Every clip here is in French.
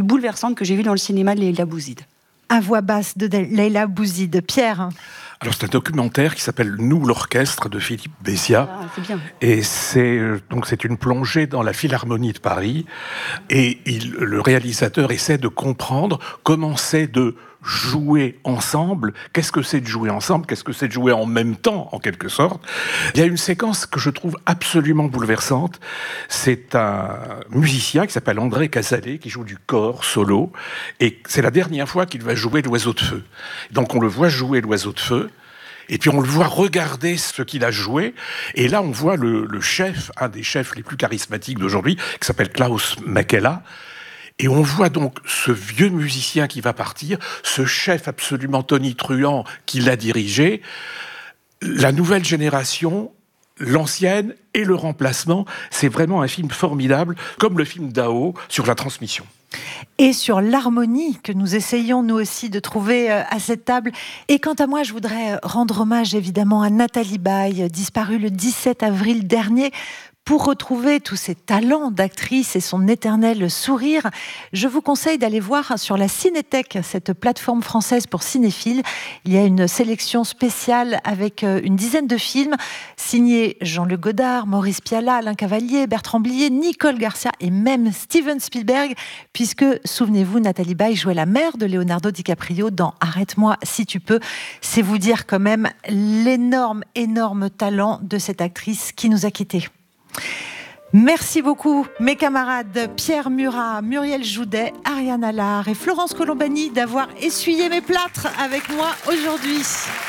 bouleversantes que j'ai vues dans le cinéma de Leïla Bouzid. À voix basse de Leïla Bouzid. Pierre. Alors c'est un documentaire qui s'appelle Nous l'orchestre de Philippe Béziat. C'est bien. Et c'est une plongée dans la Philharmonie de Paris. Et le réalisateur essaie de comprendre comment c'est de jouer ensemble. Qu'est-ce que c'est de jouer ensemble? Qu'est-ce que c'est de jouer en même temps, en quelque sorte? Il y a une séquence que je trouve absolument bouleversante. C'est un musicien qui s'appelle André Casalet, qui joue du cor solo. Et c'est la dernière fois qu'il va jouer l'Oiseau de feu. Donc on le voit jouer l'Oiseau de feu. Et puis on le voit regarder ce qu'il a joué. Et là, on voit le chef, un des chefs les plus charismatiques d'aujourd'hui, qui s'appelle Klaus Makela. Et on voit donc ce vieux musicien qui va partir, ce chef absolument tonitruant qui l'a dirigé, la nouvelle génération, l'ancienne et le remplacement. C'est vraiment un film formidable, comme le film Dao sur la transmission. Et sur l'harmonie que nous essayons nous aussi de trouver à cette table. Et quant à moi, je voudrais rendre hommage évidemment à Nathalie Baye, disparue le 17 avril dernier. Pour retrouver tous ses talents d'actrice et son éternel sourire, je vous conseille d'aller voir sur la Cinétech, cette plateforme française pour cinéphiles. Il y a une sélection spéciale avec une dizaine de films signés Jean-Luc Godard, Maurice Pialat, Alain Cavalier, Bertrand Blier, Nicole Garcia et même Steven Spielberg, puisque, souvenez-vous, Nathalie Baye jouait la mère de Leonardo DiCaprio dans Arrête-moi si tu peux. C'est vous dire quand même l'énorme talent de cette actrice qui nous a quittés. Merci beaucoup mes camarades Pierre Murat, Muriel Joudet, Ariane Allard et Florence Colombani d'avoir essuyé mes plâtres avec moi aujourd'hui.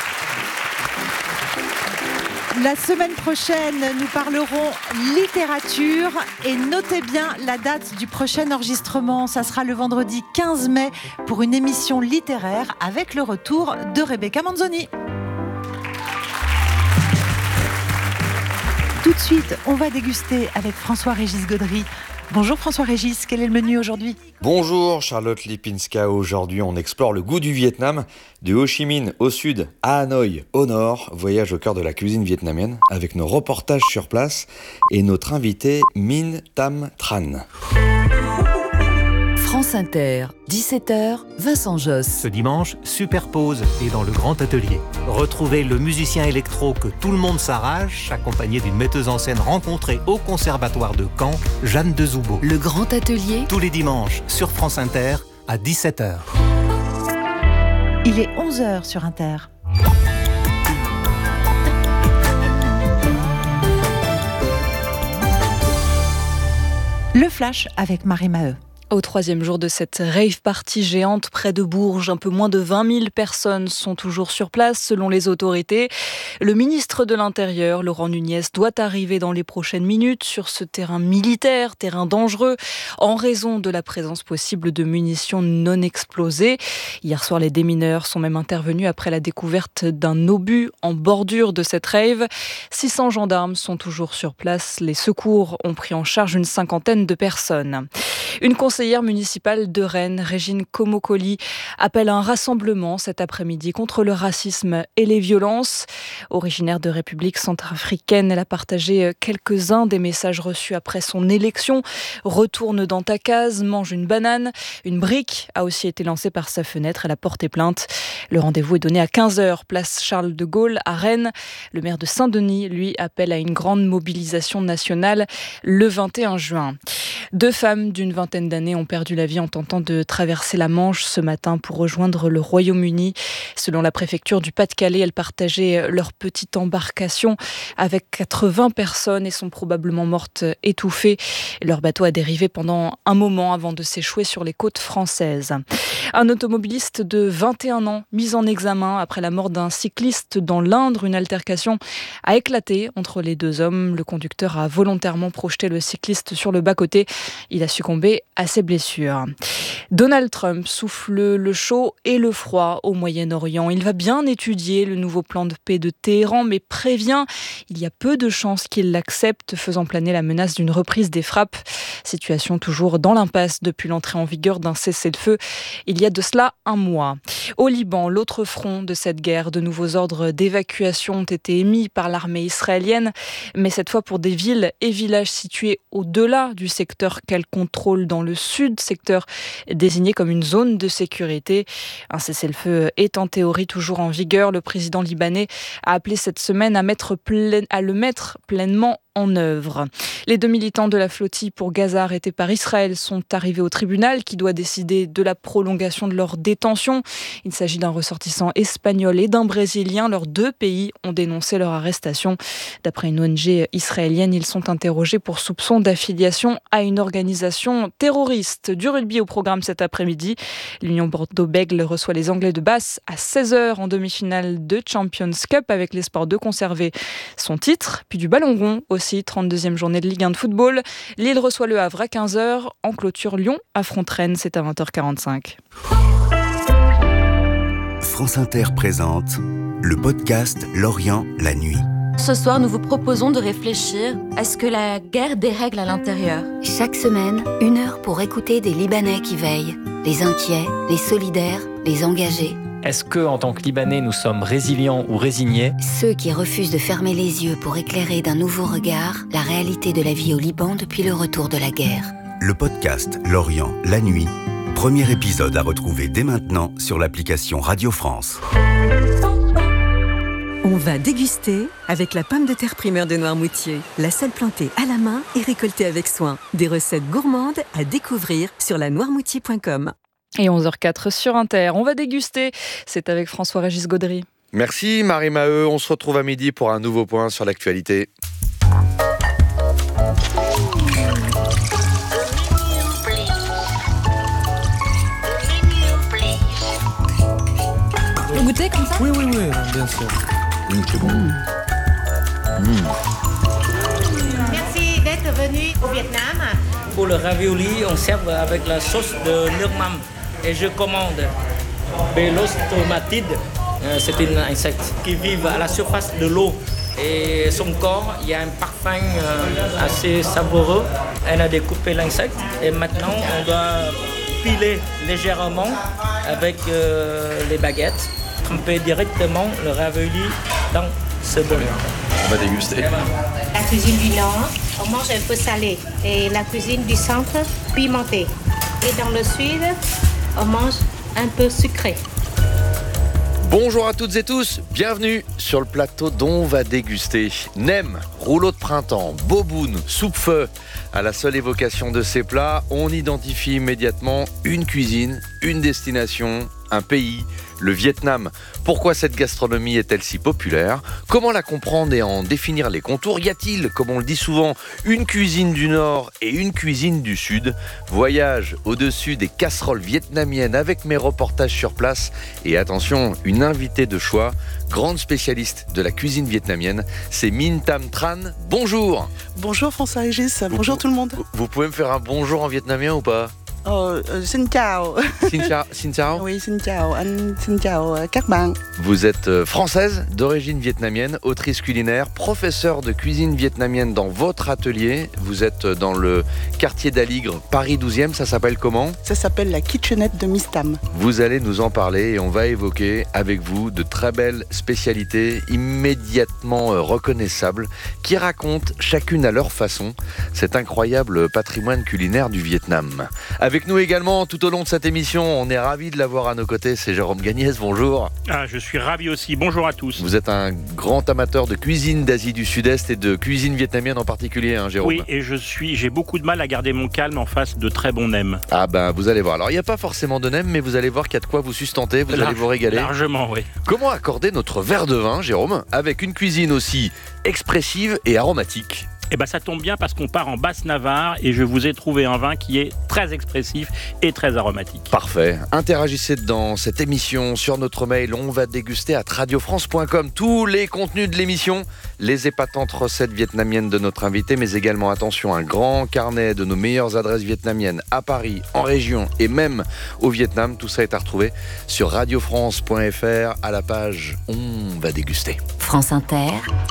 La semaine prochaine, nous parlerons littérature et notez bien la date du prochain enregistrement. Ça sera le vendredi 15 mai pour une émission littéraire avec le retour de Rebecca Manzoni. Tout de suite, on va déguster avec François-Régis Gaudry. Bonjour François-Régis, quel est le menu aujourd'hui ? Bonjour Charlotte Lipinska, aujourd'hui on explore le goût du Vietnam, de Ho Chi Minh au sud à Hanoï au nord, voyage au cœur de la cuisine vietnamienne avec nos reportages sur place et notre invité Minh Tam Tran. France Inter, 17h, Vincent Josse. Ce dimanche, Superpose est dans le grand atelier. Retrouvez le musicien électro que tout le monde s'arrache, accompagné d'une metteuse en scène rencontrée au Conservatoire de Caen, Jeanne Dezoubeau. Le grand atelier, tous les dimanches sur France Inter à 17h. Il est 11h sur Inter. Le Flash avec Marie Maheu. Au troisième jour de cette rave party géante près de Bourges, un peu moins de 20 000 personnes sont toujours sur place selon les autorités. Le ministre de l'Intérieur, Laurent Nunez, doit arriver dans les prochaines minutes sur ce terrain militaire, terrain dangereux, en raison de la présence possible de munitions non explosées. Hier soir, les démineurs sont même intervenus après la découverte d'un obus en bordure de cette rave. 600 gendarmes sont toujours sur place. Les secours ont pris en charge une cinquantaine de personnes. Une conseillère municipale de Rennes, Régine Comocoli, appelle à un rassemblement cet après-midi contre le racisme et les violences. Originaire de République centrafricaine, elle a partagé quelques-uns des messages reçus après son élection. Retourne dans ta case, mange une banane. Une brique a aussi été lancée par sa fenêtre. Elle a porté plainte. Le rendez-vous est donné à 15h, place Charles de Gaulle à Rennes. Le maire de Saint-Denis, lui, appelle à une grande mobilisation nationale le 21 juin. 2 femmes d'une vingtaine d'années ont perdu la vie en tentant de traverser la Manche ce matin pour rejoindre le Royaume-Uni. Selon la préfecture du Pas-de-Calais, elles partageaient leur petite embarcation avec 80 personnes et sont probablement mortes étouffées. Leur bateau a dérivé pendant un moment avant de s'échouer sur les côtes françaises. Un automobiliste de 21 ans mis en examen après la mort d'un cycliste dans l'Indre. Une altercation a éclaté entre les 2 hommes. Le conducteur a volontairement projeté le cycliste sur le bas-côté. Il a succombé à ses blessures. Donald Trump souffle le chaud et le froid au Moyen-Orient. Il va bien étudier le nouveau plan de paix de Téhéran, mais prévient il y a peu de chances qu'il l'accepte, faisant planer la menace d'une reprise des frappes. Situation toujours dans l'impasse depuis l'entrée en vigueur d'un cessez-le-feu il y a de cela un mois. Au Liban, l'autre front de cette guerre, de nouveaux ordres d'évacuation ont été émis par l'armée israélienne, mais cette fois pour des villes et villages situés au-delà du secteur qu'elle contrôle dans le sud, secteur désignée comme une zone de sécurité. Un cessez-le-feu est en théorie toujours en vigueur. Le président libanais a appelé cette semaine à le mettre pleinement en œuvre. Les 2 militants de la flottille pour Gaza arrêtés par Israël sont arrivés au tribunal qui doit décider de la prolongation de leur détention. Il s'agit d'un ressortissant espagnol et d'un brésilien. Leurs 2 pays ont dénoncé leur arrestation. D'après une ONG israélienne, ils sont interrogés pour soupçon d'affiliation à une organisation terroriste. Du rugby au programme cet après-midi. L'Union Bordeaux-Bègles reçoit les Anglais de Basse à 16h en demi-finale de Champions Cup avec l'espoir de conserver son titre. Puis du ballon rond aussi, 32e journée de Ligue 1 de football. Lille reçoit le Havre à 15h. En clôture, Lyon affronte Rennes, c'est à 20h45. France Inter présente le podcast L'Orient, la nuit. Ce soir, nous vous proposons de réfléchir à ce que la guerre dérègle à l'intérieur. Chaque semaine, 1 heure pour écouter des Libanais qui veillent. Les inquiets, les solidaires, les engagés. Est-ce que, en tant que Libanais, nous sommes résilients ou résignés ? Ceux qui refusent de fermer les yeux pour éclairer d'un nouveau regard la réalité de la vie au Liban depuis le retour de la guerre. Le podcast L'Orient, la nuit. Premier épisode à retrouver dès maintenant sur l'application Radio France. On va déguster avec la pomme de terre primeur de Noirmoutier. La seule plantée à la main et récoltée avec soin. Des recettes gourmandes à découvrir sur lanoirmoutier.com. Et 11h04 sur Inter, on va déguster. C'est avec François-Régis Gaudry. Merci Marie Maheu, on se retrouve à midi pour un nouveau point sur l'actualité. Vous goûtez comme ça ? Oui, bien sûr. C'est bon. Merci d'être venu au Vietnam. Pour le ravioli, on sert avec la sauce de Nurmam. Et je commande Belostomatide. C'est un insecte qui vit à la surface de l'eau. Et son corps, il y a un parfum assez savoureux. Elle a découpé l'insecte. Et maintenant, on doit piler légèrement avec les baguettes. Tremper directement le ravioli dans ce bol. On va déguster. La cuisine du Nord, on mange un peu salé. Et la cuisine du Centre, pimentée. Et dans le Sud, on mange un peu sucré. Bonjour à toutes et tous, bienvenue sur le plateau dont on va déguster. Nem, rouleau de printemps, boboune, soupe-feu. À la seule évocation de ces plats, on identifie immédiatement une cuisine, une destination, un pays, le Vietnam. Pourquoi cette gastronomie est-elle si populaire ? Comment la comprendre et en définir les contours ? Y a-t-il, comme on le dit souvent, une cuisine du Nord et une cuisine du Sud ? Voyage au-dessus des casseroles vietnamiennes avec mes reportages sur place. Et attention, une invitée de choix, grande spécialiste de la cuisine vietnamienne, c'est Minh Tam Tran. Bonjour. Bonjour François-Régis, bonjour tout le monde. Vous pouvez me faire un bonjour en vietnamien ou pas ? Xin chào. Xin chào. Oui, xin chào. Xin chào các bạn. Vous êtes française, d'origine vietnamienne, autrice culinaire, professeure de cuisine vietnamienne dans votre atelier. Vous êtes dans le quartier d'Aligre, Paris 12e. Ça s'appelle comment ? Ça s'appelle la kitchenette de Miss Tam. Vous allez nous en parler et on va évoquer avec vous de très belles spécialités immédiatement reconnaissables qui racontent chacune à leur façon cet incroyable patrimoine culinaire du Vietnam. Avec nous également, tout au long de cette émission, on est ravis de l'avoir à nos côtés, c'est Jérôme Gagnès, bonjour. Je suis ravi aussi, bonjour à tous. Vous êtes un grand amateur de cuisine d'Asie du Sud-Est et de cuisine vietnamienne en particulier, hein, Jérôme ? Oui, et j'ai beaucoup de mal à garder mon calme en face de très bons nems. Ah ben, vous allez voir. Alors, il n'y a pas forcément de nems, mais vous allez voir qu'il y a de quoi vous sustenter, vous allez vous régaler. Largement, oui. Comment accorder notre verre de vin, Jérôme, avec une cuisine aussi expressive et aromatique ? Eh ben ça tombe bien parce qu'on part en Basse-Navarre et je vous ai trouvé un vin qui est très expressif et très aromatique. Parfait. Interagissez dans cette émission sur notre mail. On va déguster à radiofrance.com tous les contenus de l'émission, les épatantes recettes vietnamiennes de notre invité, mais également, attention, un grand carnet de nos meilleures adresses vietnamiennes à Paris, en région et même au Vietnam. Tout ça est à retrouver sur radiofrance.fr à la page On va déguster. France Inter,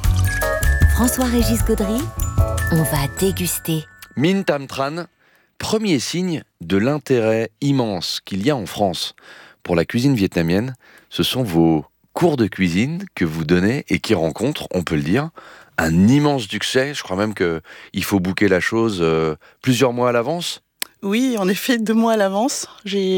François-Régis Gaudry, on va déguster. Minh Tam Tran, premier signe de l'intérêt immense qu'il y a en France pour la cuisine vietnamienne, ce sont vos cours de cuisine que vous donnez et qui rencontrent, on peut le dire, un immense succès. Je crois même qu'il faut booker la chose plusieurs mois à l'avance. Oui, en effet, 2 mois à l'avance. J'ai